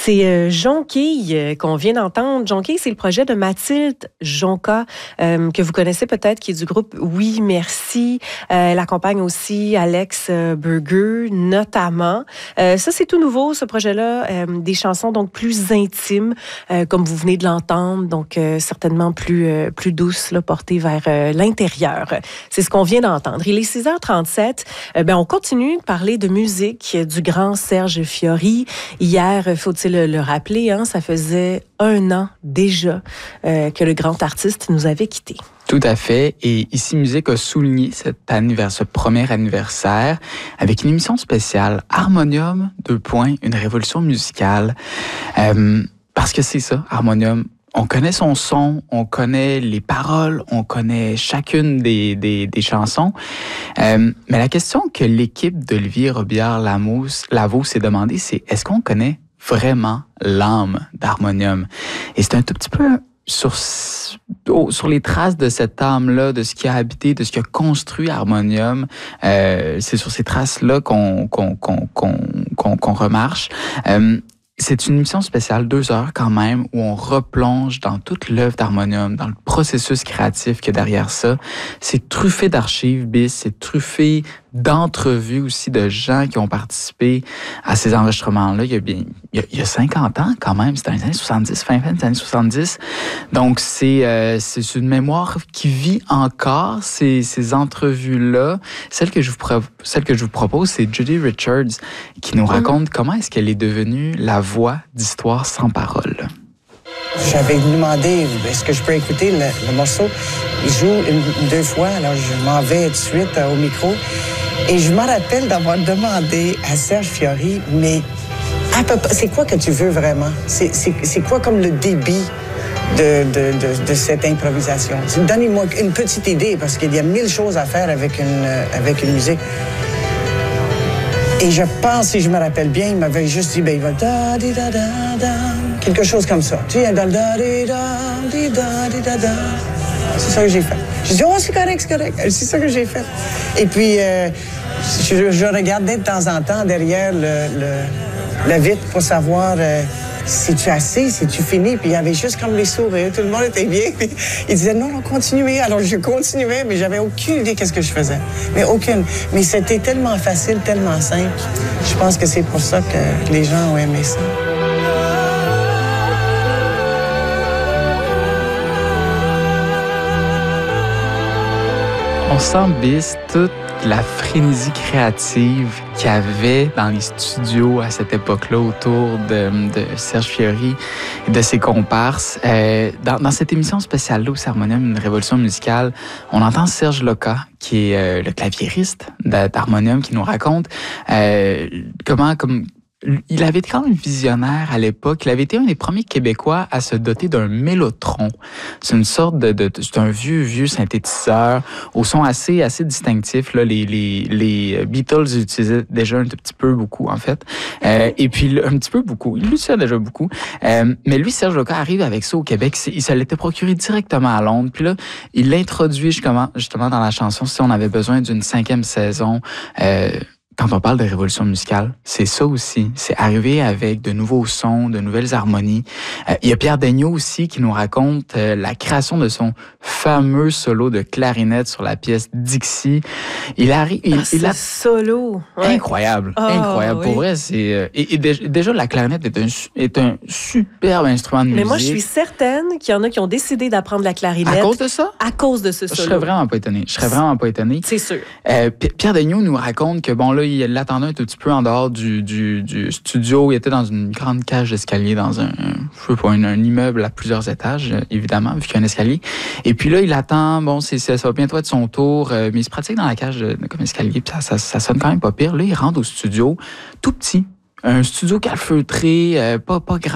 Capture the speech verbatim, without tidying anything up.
C'est euh, Jonquille euh, qu'on vient d'entendre. Jonquille, c'est le projet de Mathilde Jonca, euh, que vous connaissez peut-être, qui est du groupe Oui Merci. Euh, elle accompagne aussi Alex euh, Burger, notamment. Euh, ça, c'est tout nouveau, ce projet-là. Euh, des chansons donc plus intimes, euh, comme vous venez de l'entendre, donc euh, certainement plus, euh, plus douces, là, portées vers euh, l'intérieur. C'est ce qu'on vient d'entendre. Il est six heures trente-sept. Euh, ben, on continue de parler de musique du grand Serge Fiori. Hier, faut-il le, le rappeler, hein, ça faisait un an déjà euh, que le grand artiste nous avait quittés. Tout à fait. Et Ici Musique a souligné cet anniversaire, ce premier anniversaire avec une émission spéciale Harmonium, deux points, une révolution musicale. Euh, parce que c'est ça, Harmonium. On connaît son son, on connaît les paroles, on connaît chacune des, des, des chansons. Euh, mais la question que l'équipe d'Olivier Robillard-Lavaux s'est demandée, c'est est-ce qu'on connaît vraiment l'âme d'Harmonium? Et c'est un tout petit peu sur, sur les traces de cette âme-là, de ce qui a habité, de ce qui a construit Harmonium. Euh, c'est sur ces traces-là qu'on, qu'on, qu'on, qu'on, qu'on, qu'on remarche. Euh, C'est une émission spéciale, deux heures quand même, où on replonge dans toute l'œuvre d'Harmonium, dans le processus créatif qu'il y a derrière ça. C'est truffé d'archives, bis, c'est truffé d'entrevues aussi de gens qui ont participé à ces enregistrements-là. Il y a bien, il y a, il y a cinquante ans quand même, c'était dans les années soixante-dix, fin fin des années soixante-dix. Donc c'est, euh, c'est une mémoire qui vit encore, ces, ces entrevues-là. Celle que je vous, pro- celle que je vous propose, c'est Judy Richards qui nous raconte comment est-ce qu'elle est devenue la voix d'Histoire sans parole. J'avais demandé, est-ce que je peux écouter le, le morceau? Il joue une, deux fois, alors je m'en vais tout de suite euh, au micro. Et je me rappelle d'avoir demandé à Serge Fiori, mais à peu près, c'est quoi que tu veux vraiment? C'est, c'est, c'est quoi comme le débit de, de, de, de cette improvisation? Donnez-moi une petite idée, parce qu'il y a mille choses à faire avec une, avec une musique. Et je pense, si je me rappelle bien, il m'avait juste dit, ben, il va da di da da da, quelque chose comme ça. Tu sais, da da di da di da di da da. C'est ça que j'ai fait. J'ai dit, oh, c'est correct, c'est correct. C'est ça que j'ai fait. Et puis, euh, je, je regardais de temps en temps derrière le, le, la vitre pour savoir euh, si tu assez, si tu finis. Puis il y avait juste comme les sourires. Tout le monde était bien. Puis il disait, non, non, continuez. Alors je continuais, mais j'avais aucune idée qu'est-ce que je faisais. Mais aucune. Mais c'était tellement facile, tellement simple. Je pense que c'est pour ça que les gens ont aimé ça. On sent bis toute la frénésie créative qu'il y avait dans les studios à cette époque-là autour de, de Serge Fiori et de ses comparses. Euh, dans, dans cette émission spéciale-là, au Harmonium, une révolution musicale, on entend Serge Loca, qui est euh, le claviériste d'Harmonium, qui nous raconte euh, comment... comme il avait été quand même visionnaire à l'époque. Il avait été un des premiers Québécois à se doter d'un mélotron. C'est une sorte de, de c'est un vieux, vieux synthétiseur au son assez, assez distinctif. Là, les, les, les Beatles utilisaient déjà un tout petit peu beaucoup, en fait. Euh, et puis, un petit peu beaucoup. Il l'utilisait déjà beaucoup. Euh, mais lui, Serge Loca arrive avec ça au Québec. Il se l'était procuré directement à Londres. Puis là, il l'introduit justement, justement dans la chanson. Si on avait besoin d'une cinquième saison, euh, quand on parle de révolution musicale, c'est ça aussi. C'est arriver avec de nouveaux sons, de nouvelles harmonies. Euh, il y a Pierre Daigneault aussi qui nous raconte euh, la création de son fameux solo de clarinette sur la pièce Dixie. Il arrive, il, ah, il a solo, ouais. incroyable, oh, incroyable. Oui. Pour vrai, c'est euh, et, et déjà, déjà la clarinette est un est un superbe instrument de musique. Mais moi, je suis certaine qu'il y en a qui ont décidé d'apprendre la clarinette. À cause de ça? À cause de ce solo. Je serais vraiment pas étonné. Je serais vraiment pas étonné. C'est sûr. Euh, Pierre Daigneault nous raconte que bon là, il l'attendait un tout petit peu en dehors du, du, du studio. Il était dans une grande cage d'escalier dans un, je sais pas, un, un immeuble à plusieurs étages, évidemment, vu qu'il y a un escalier. Et puis là, il attend, bon, c'est, ça va bientôt être son tour, euh, mais il se pratique dans la cage de, de, comme escalier, puis ça, ça, ça sonne quand même pas pire. Là, il rentre au studio, tout petit, un studio calfeutré, euh, pas, pas grand.